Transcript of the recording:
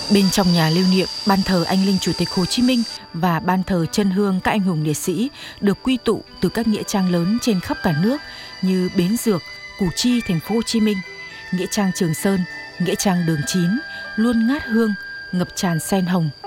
Bên trong nhà lưu niệm, ban thờ anh linh Chủ tịch Hồ Chí Minh và ban thờ chân hương các anh hùng liệt sĩ được quy tụ từ các nghĩa trang lớn trên khắp cả nước như Bến Dược, Củ Chi, thành phố Hồ Chí Minh, nghĩa trang Trường Sơn, nghĩa trang Đường Chín luôn ngát hương, ngập tràn sen hồng,